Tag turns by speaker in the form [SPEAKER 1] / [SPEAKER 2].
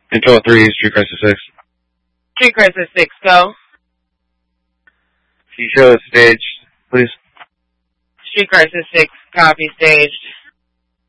[SPEAKER 1] Control 3, Street Crisis 6.
[SPEAKER 2] Street Crisis 6, go.
[SPEAKER 1] Can you show the stage, please?
[SPEAKER 2] Street Crisis 6, copy, staged.